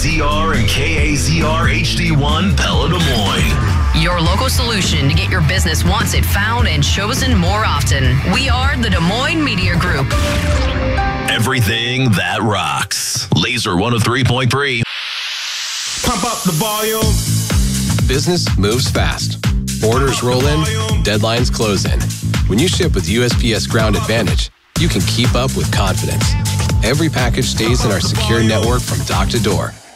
KAZR and KAZR HD1 Pella Des Moines. Your local solution to get your business wanted, found, and chosen more often. We are the Des Moines Media Group. Everything that rocks. Laser 103.3. Pump up the volume. Business moves fast. Orders roll in, deadlines close in. When you ship with USPS Ground Advantage, you can keep up with confidence. Every package stays in our secure network from dock to door,